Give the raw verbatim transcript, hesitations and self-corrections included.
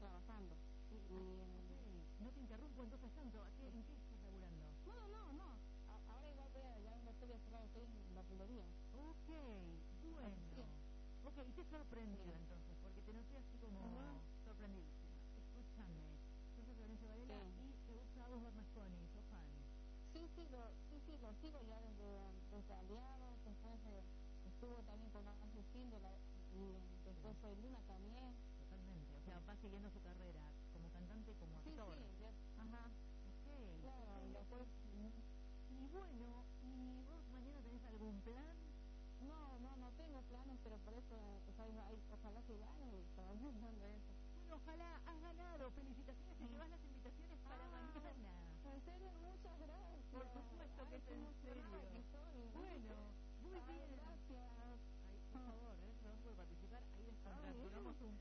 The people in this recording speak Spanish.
trabajando. Y, y, okay. No te interrumpo entonces tanto, ¿a qué, ¿en qué estás laburando? No, no, no, a, ahora igual voy a, ya me estoy cerrado, estoy en la peluquería. Ok, bueno. Sí. Ok, y te sorprendió sí. entonces, porque te noté así como uh-huh. sorprendidísima. Escúchame, yo soy Florencia Varela sí. y te gusta a vos Bernasconi, sos fan. Sí, sí, lo, sí, sí, lo sigo ya desde, desde Aliados, después eh, estuvo también con Ángel Síndola y después fue Luna también. Totalmente, o sea, va siguiendo su carrera como cantante, como sí, actor. Sí, sí, ajá. Ok. Claro, y después... Y bueno, ¿y vos mañana tenés algún plan? No, no, no tengo planes, pero por eso, o sea, ay, ojalá que gane y estaba pensando eso. Bueno, ojalá, has ganado, felicitaciones, te sí. llevas las invitaciones para ah, mañana. En serio, muchas gracias. Por supuesto que es en serio. Bueno, muy ay, bien. Gracias. Ay, por favor, ¿eh? Gracias por participar. Ahí descontracturamos un